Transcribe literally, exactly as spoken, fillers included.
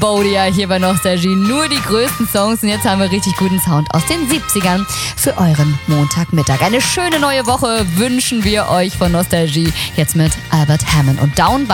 Bodia hier bei Nostalgie. Nur die größten Songs und jetzt haben wir richtig guten Sound aus den siebzigern für euren Montagmittag. Eine schöne neue Woche wünschen wir euch von Nostalgie. Jetzt mit Albert Hammond und Down by